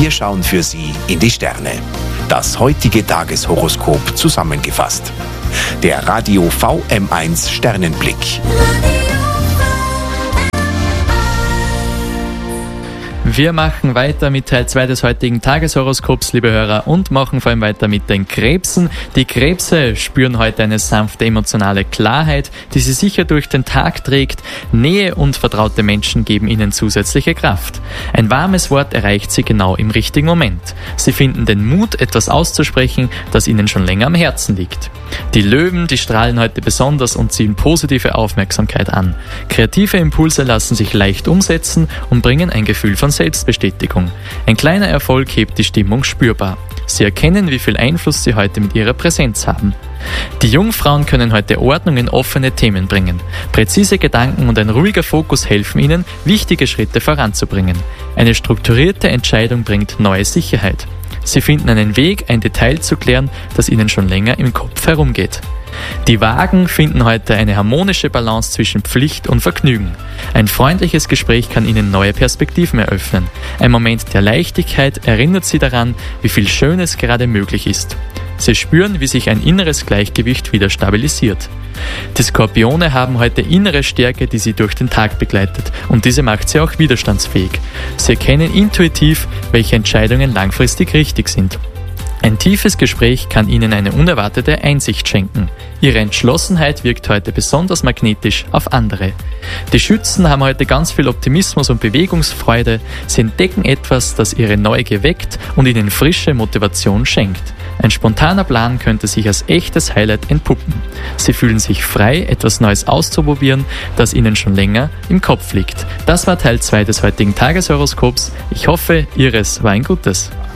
Wir schauen für Sie in die Sterne. Das heutige Tageshoroskop zusammengefasst. Der Radio VM1 Sternenblick. Wir machen weiter mit Teil 2 des heutigen Tageshoroskops, liebe Hörer, und machen vor allem weiter mit den Krebsen. Die Krebse spüren heute eine sanfte emotionale Klarheit, die sie sicher durch den Tag trägt. Nähe und vertraute Menschen geben ihnen zusätzliche Kraft. Ein warmes Wort erreicht sie genau im richtigen Moment. Sie finden den Mut, etwas auszusprechen, das ihnen schon länger am Herzen liegt. Die Löwen, die strahlen heute besonders und ziehen positive Aufmerksamkeit an. Kreative Impulse lassen sich leicht umsetzen und bringen ein Gefühl von Selbstbestätigung. Ein kleiner Erfolg hebt die Stimmung spürbar. Sie erkennen, wie viel Einfluss sie heute mit ihrer Präsenz haben. Die Jungfrauen können heute Ordnung in offene Themen bringen. Präzise Gedanken und ein ruhiger Fokus helfen ihnen, wichtige Schritte voranzubringen. Eine strukturierte Entscheidung bringt neue Sicherheit. Sie finden einen Weg, ein Detail zu klären, das ihnen schon länger im Kopf herumgeht. Die Wagen finden heute eine harmonische Balance zwischen Pflicht und Vergnügen. Ein freundliches Gespräch kann ihnen neue Perspektiven eröffnen. Ein Moment der Leichtigkeit erinnert sie daran, wie viel Schönes gerade möglich ist. Sie spüren, wie sich ein inneres Gleichgewicht wieder stabilisiert. Die Skorpione haben heute innere Stärke, die sie durch den Tag begleitet, und diese macht sie auch widerstandsfähig. Sie erkennen intuitiv, welche Entscheidungen langfristig richtig sind. Ein tiefes Gespräch kann ihnen eine unerwartete Einsicht schenken. Ihre Entschlossenheit wirkt heute besonders magnetisch auf andere. Die Schützen haben heute ganz viel Optimismus und Bewegungsfreude. Sie entdecken etwas, das ihre Neugier weckt und ihnen frische Motivation schenkt. Ein spontaner Plan könnte sich als echtes Highlight entpuppen. Sie fühlen sich frei, etwas Neues auszuprobieren, das ihnen schon länger im Kopf liegt. Das war Teil 2 des heutigen Tageshoroskops. Ich hoffe, Ihres war ein gutes.